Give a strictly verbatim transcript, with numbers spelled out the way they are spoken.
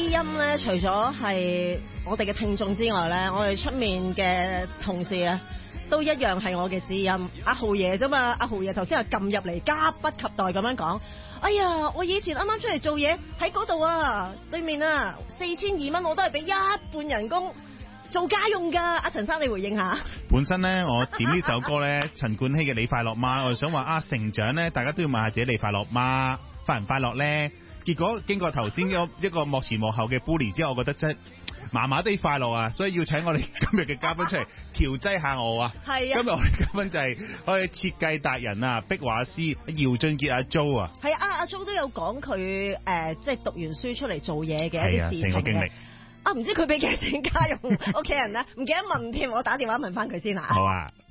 音咧，除咗係我哋嘅聽眾之外咧，我哋出面嘅同事啊，都一樣係我嘅知音。阿豪爺啫嘛，阿豪爺頭先又撳入嚟，急不及待咁樣講。哎呀，我以前啱啱出嚟做嘢喺嗰度啊，對面啊，四千二蚊我都係俾一半人工做家用噶。阿陳生，你回應下。 本身咧，我點呢首歌咧，陳冠希嘅你快樂嗎？我就想話啊，成長咧，大家都要問下自己你快樂嗎？快唔快樂咧？結果經過頭先一個幕前幕後嘅 bully 之後，我覺得真係麻麻地快樂啊，所以要請我哋今日嘅嘉賓出嚟調劑下我啊。係啊，今日我哋嘉賓就係我哋設計達人啊，壁畫師姚俊傑阿 Jo 啊。係啊，阿 Jo 都有講佢誒，即係讀完書出嚟做嘢嘅一啲事情嘅。啊，唔知佢俾幾錢家用屋企人咧？唔記得問添，我打電話問翻佢先啊。好啊。